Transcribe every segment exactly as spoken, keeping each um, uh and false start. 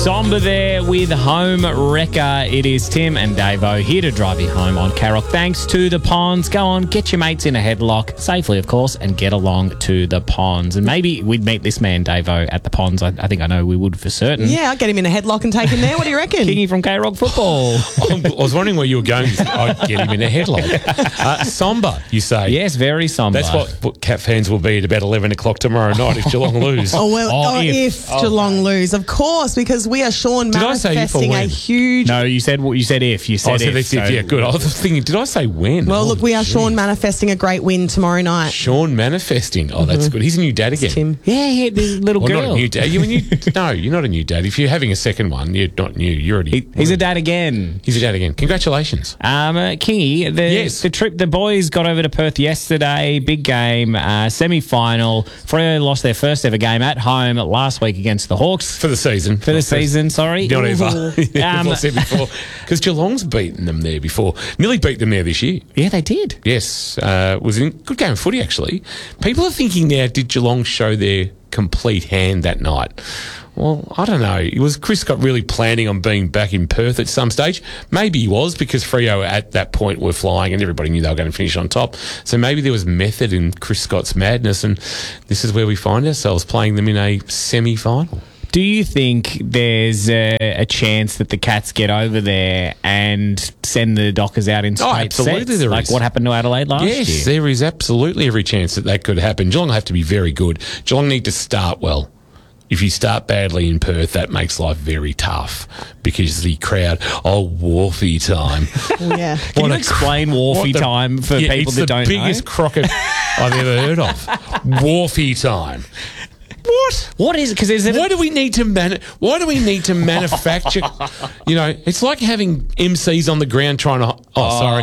Somber there with Home Wrecker. It is Tim and Davo here to drive you home on K-Rock. Thanks to the Ponds. Go on, get your mates in a headlock, safely of course, and get along to the Ponds. And maybe we'd meet this man, Davo, at the Ponds. I, I think I know we would for certain. Yeah, I'll get him in a headlock and take him there. What do you reckon? Kingy from K-Rock Football. I was wondering where you were going. I'd get him in a headlock. Uh, somber, you say? Yes, very somber. That's what, what Cat fans will be at about eleven o'clock tomorrow night if Geelong lose. Oh, well, Oh, oh, if, if. if Geelong lose, of course, because we are Sean Did I say if or manifesting a when? huge... No, you said you said if. You said Oh, so if. that's it. Yeah, good. I was thinking, did I say when? Well, Oh, look, we are geez. Sean manifesting a great win tomorrow night. Sean manifesting. Oh, that's good. He's a new dad again. Tim. Yeah, yeah, the little Well, girl. not a new dad. You, when you, no, you're not a new dad. If you're having a second one, you're not new. You're already. He- he's a dad again. He's a dad again. Congratulations. Um, uh, Kingy, the, Yes. the trip, the boys got over to Perth yesterday. Big game, uh, semi-final. Freo lost their first ever game at home last week against the Hawks. For the season. For the season, sorry. Not ever. Um, As I said before. Because Geelong's beaten them there before. Nearly beat them there this year. Yeah, they did. Yes. Uh, was a good game of footy, actually. People are thinking now, did Geelong show their complete hand that night? Well, I don't know. Was Chris Scott really planning on being back in Perth at some stage? Maybe he was, because Freo at that point were flying and everybody knew they were going to finish on top. So maybe there was method in Chris Scott's madness, and this is where we find ourselves, playing them in a semi-final. Do you think there's a, a chance that the Cats get over there and send the Dockers out in straight absolutely sets? there like is. what happened to Adelaide last yes, year? there is absolutely every chance that that could happen. Geelong will have to be very good. Geelong need to start well. If you start badly in Perth, that makes life very tough, because the crowd, oh, Wharfie time. Yeah. Can What you a explain cr- Wharfie what the- time for Yeah, people it's that don't the biggest know? crocket I've ever heard of. Wharfie time. What? What is it? Because is it? Why do we need to man? Why do we need to manufacture? You know, it's like having M Cs on the ground trying to. Oh, sorry.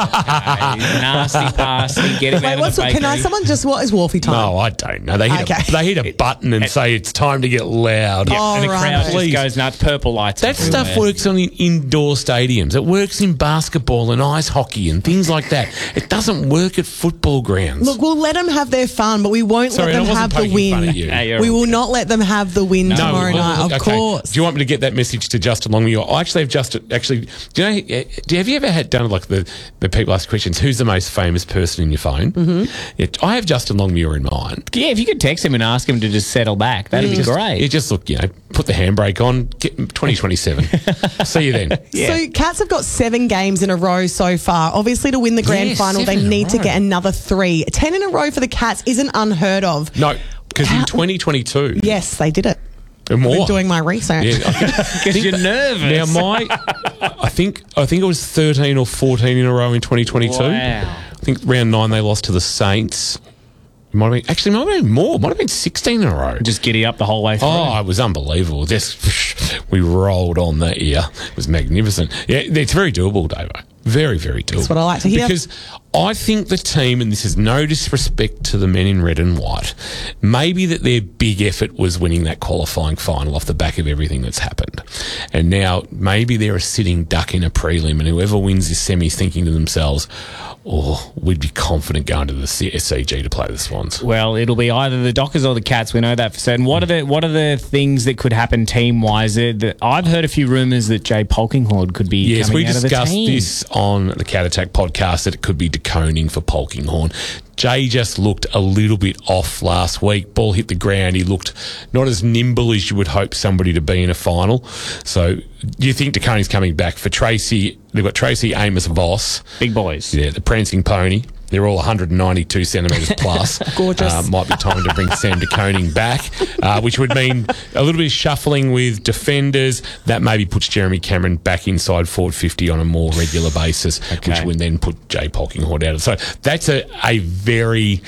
Okay. Nasty pasty. Get him Wait, out what's of the can I? bakery. Someone just what is Wolfie time? No, I don't know. They hit, Okay. a, they hit a button and say it's time to get loud. Oh, and the right. crowd just Please. goes nuts. Purple lights. That stuff everywhere. works on in indoor stadiums. It works in basketball and ice hockey and things like that. It doesn't work at football grounds. Look, we'll let them have their fun, but we won't Sorry, let I them wasn't have the poking fun win. at you. Hey, you're We all will good. not let them have the win tomorrow well, night, of okay. course. Do you want me to get that message to Justin Longmuir? I actually have Justin. Actually, do you know? Do you, have you ever had done like the the people ask questions? Who's the most famous person in your phone? Mm-hmm. Yeah, I have Justin Longmuir in mind. Yeah, if you could text him and ask him to just settle back, that'd be Just- great. You just look, you know, put the handbrake on. Get twenty twenty-seven. See you then. Yeah. So Cats have got seven games in a row so far. Obviously, to win the grand Yeah, final, they seven in a need to row. get another three. Ten in a row for the Cats isn't unheard of. No, because in How- twenty twenty-two, Yes, they did it. and more. I've been doing my research. Yeah, I think- Because you're nervous. Now my, I think I think it was thirteen or fourteen in a row in twenty twenty-two. Wow. I think round nine they lost to the Saints. It might have been, actually, it might have been more. It might have been sixteen in a row. Just giddy up the whole way through. Oh, it was unbelievable. Just we rolled on that year. It was magnificent. Yeah, it's very doable, Davo. Very, very doable. That's what I like to hear. Because I think the team, and this is no disrespect to the men in red and white, maybe that their big effort was winning that qualifying final off the back of everything that's happened. And now maybe they're a sitting duck in a prelim, and whoever wins this semi is thinking to themselves, oh, we'd be confident going to the S C G to play the Swans. Well, it'll be either the Dockers or the Cats. We know that for certain. What are the What are the things that could happen team wise? I've heard a few rumours that Jay Polkinghorn could be Yes, coming we out of the discussed team. this on the Cat Attack podcast, that it could be DeConing for Polkinghorn. Jay just looked a little bit off last week. Ball hit the ground. He looked not as nimble as you would hope somebody to be in a final. So do you think DeConing's coming back? For Tracy, they've got Tracy Amos Voss. Big boys. Yeah, the prancing pony. They're all one hundred ninety-two centimetres plus. Gorgeous. Uh, might be time to bring Sam DeConing back, uh, which would mean a little bit of shuffling with defenders. That maybe puts Jeremy Cameron back inside forward fifty on a more regular basis, Okay. which would then put Jay Polkinghorn out. So that's a, a very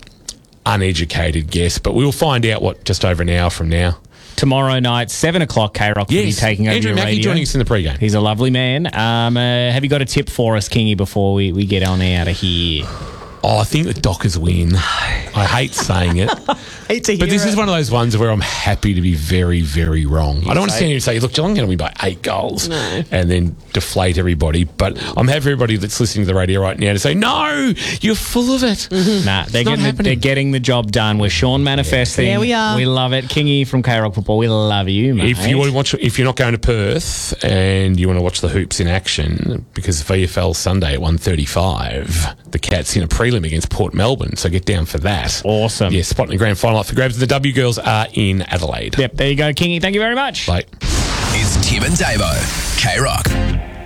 uneducated guess, but we'll find out what just over an hour from now. Tomorrow night, seven o'clock, K-Rock will be Yes, taking over Andrew your Mackey radio. joining us in the pre-game. He's a lovely man. Um, uh, have you got a tip for us, Kingy, before we, we get on out of here? Oh, I think the Dockers win. I hate saying it. Hate to hear But this it. is one of those ones where I'm happy to be very, very wrong. I don't want to stand here and say, look, Geelong are going to win by eight goals and then deflate everybody. But I'm happy for everybody that's listening to the radio right now to say, no, you're full of it. Nah, they're not getting, the, happening. they're getting the job done. We're Sean manifesting. Yeah, we are. We love it. Kingy from K-Rock Football, we love you, mate. If you want to watch, if you're not going to Perth and you want to watch the Hoops in action, because V F L Sunday at one thirty-five, the Cats in a prelim against Port Melbourne, so get down for that. Awesome. Yeah, spot in the grand final up for grabs. The W girls are in Adelaide. Yep, there you go, Kingy. Thank you very much. Bye. It's Tim and Davo, K Rock.